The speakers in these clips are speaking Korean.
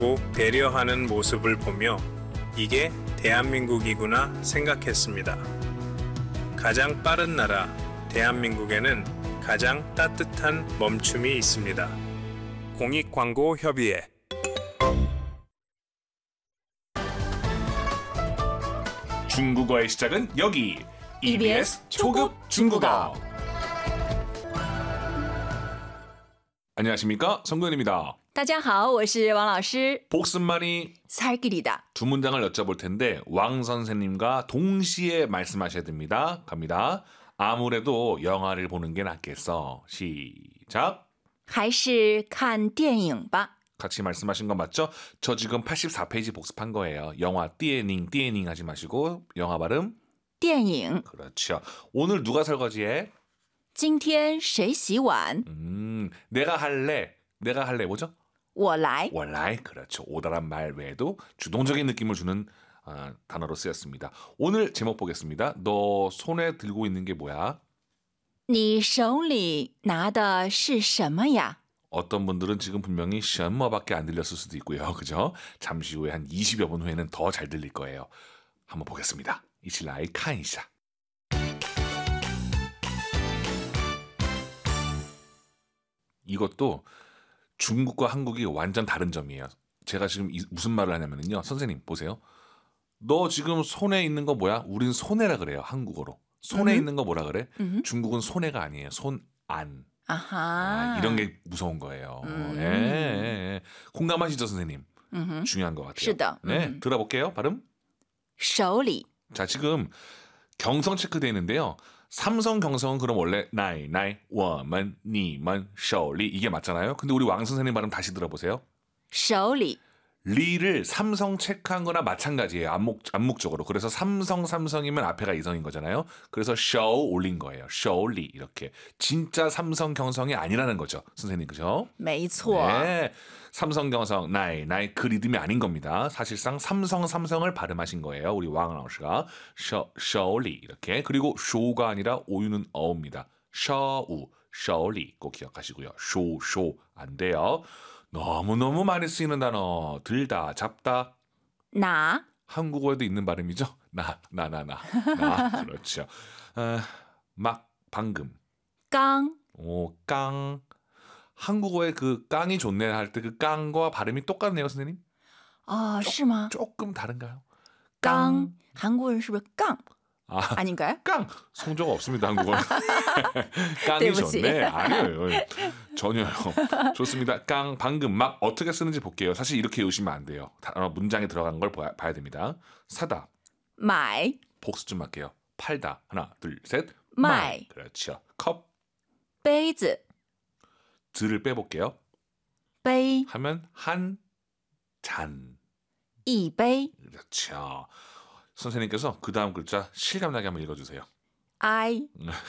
배려하는 모습을 보며 이게 대한민국이구나 생각했습니다. 가장 빠른 나라 대한민국에는 가장 따뜻한 멈춤이 있습니다. 공익광고협의회. 중국어의 시작은 여기 EBS 초급 중국어. 안녕하십니까, 성근입니다. 大家好，我是王老师。 복습만이 살길이다. 두 문장을 여쭤볼 텐데 왕 선생님과 동시에 말씀하셔야 됩니다. 갑니다. 아무래도 영화를 보는 게 낫겠어. 시작. 还是看电影吧。 같이 말씀하신 거 맞죠? 저 지금 84페이지 복습한 거예요. 영화 띠에닝 하지 마시고 영화 발음 电影。 그렇죠. 오늘 누가 설거지해? 今天谁洗碗？ 내가 할래 뭐죠? 我来。 원래 그렇죠. 오다란 말 외에도 주동적인 느낌을 주는 단어로 쓰였습니다. 오늘 제목 보겠습니다. 너 손에 들고 있는 게 뭐야? 你手里拿的是什么呀？ 어떤 분들은 지금 분명히 션머밖에 안 들렸을 수도 있고요. 그죠? 잠시 후에 한 20여 분 후에는 더 잘 들릴 거예요. 한번 보겠습니다. 一起来看一下. 이것도 중국과 한국이 완전 다른 점이에요. 제가 지금 무슨 말을 하냐면요. 선생님 보세요. 너 지금 손에 있는 거 뭐야? 우린 손해라 그래요. 한국어로. 손에 있는 거 뭐라 그래? 중국은 손해가 아니에요. 손안. 아하. 이런 게 무서운 거예요. 예. 공감하시죠, 선생님? 중요한 것 같아요. 是的。 네, 들어볼게요. 발음. 手里。 자, 지금 경성 체크되어 있는데요. 삼성 경성은 그럼 원래 나이, 워먼, 니먼, 셔리 이게 맞잖아요. 근데 우리 왕 선생님 발음 다시 들어보세요. 手里。 리를 삼성 체크한 거나 마찬가지예요. 암묵적으로. 그래서 삼성이면 앞에가 이성인 거잖아요. 그래서 show 올린 거예요. 셔리 이렇게. 진짜 삼성 경성이 아니라는 거죠. 선생님 그죠? 没错。 네. 삼성 경성 나이 그 리듬이 아닌 겁니다. 사실상 삼성을 발음하신 거예요. 우리 왕老师가 셔리 이렇게. 그리고 쇼가 아니라 오유는 어입니다. 셔우 셔리 꼭 기억하시고요. 쇼 안 돼요. 너무너무 많이 쓰이는 단어. 들다, 잡다. 나. 한국어에도 있는 발음이죠. 나. 그렇죠. 막, 방금. 깡. 깡. 한국어의 그 깡이 좋네 할 때 그 깡과 발음이 똑같네요, 선생님. 是吗？ 조금 다른가요? 깡. 한국어는 是不是깡? 아, 아닌가요? 깡. 성조가 없습니다, 한국어는. 깡이 对不起. 좋네. 아니에요. 전혀요. 좋습니다. 깡, 방금, 막 어떻게 쓰는지 볼게요. 사실 이렇게 외우시면 안 돼요. 문장에 들어간 걸 봐야 됩니다. 사다. 买. 복수 좀 할게요. 팔다. 하나, 둘, 셋. 买. 그렇죠. 컵. 杯子. 들을 빼볼게요. 杯. 하면 한 잔. 一杯. 그렇죠. 선생님께서 그 다음 글자 실감나게 한번 읽어주세요. I.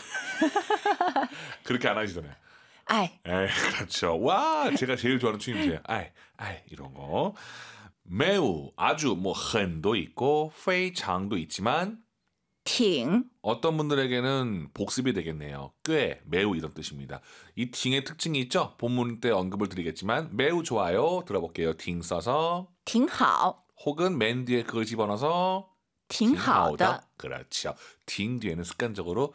그렇게 안 하시잖아요. I. 에이, 그렇죠. 와, 제가 제일 좋아하는 추임새예요. 아이, 이런 거. 매우, 아주, 흔도 있고, 非常도 있지만, 挺. 어떤 분들에게는 복습이 되겠네요. 꽤, 매우 이런 뜻입니다. 이 팅의 특징이 있죠? 본문 때 언급을 드리겠지만, 매우 좋아요. 들어볼게요. 팅 써서, 挺好. 혹은 맨 뒤에 그걸 집어넣어서, 挺好的. 그렇죠. 팅 뒤에는 습관적으로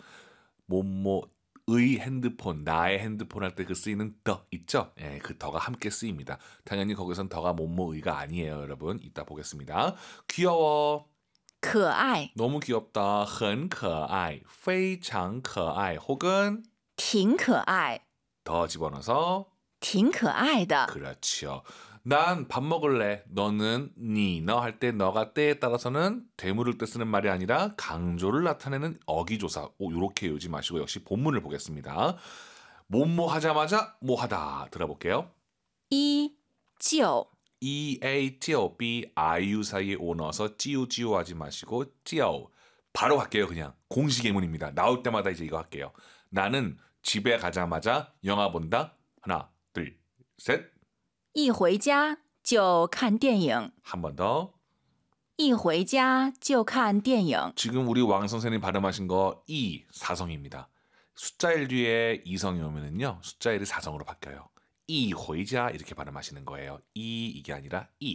의 핸드폰, 나의 핸드폰 할 때 그 쓰이는 더 있죠? 예, 그 더가 함께 쓰입니다. 당연히 거기선 더가 의가 아니에요, 여러분. 이따 보겠습니다. 귀여워. 可爱. 너무 귀엽다. 很可爱,非常可爱 혹은 挺可爱. 더 집어넣어서 挺可爱的. 그렇죠. 난 밥 먹을래. 너는 너 할 때 너가 때에 따라서는 되물을 때 쓰는 말이 아니라 강조를 나타내는 어기조사. 요렇게 외우지 마시고 역시 본문을 보겠습니다. 뭐뭐 하자마자 뭐 하다. 들어볼게요. 一就 EA, 찌오, B, IU 사이에 오 넣어서 찌우 하지 마시고 찌오. 바로 갈게요. 그냥 공식 예문입니다. 나올 때마다 이제 이거 할게요. 나는 집에 가자마자 영화 본다. 하나, 둘, 셋. 一回家就看电影. 한 번 더. 一回家就看电影. 지금 우리 왕 선생님 발음하신 거 사성입니다. 숫자 1 뒤에 이성이 오면은요. 숫자 1이 사성으로 바뀌어요. 一回家 이렇게 발음하시는 거예요. 이게 아니라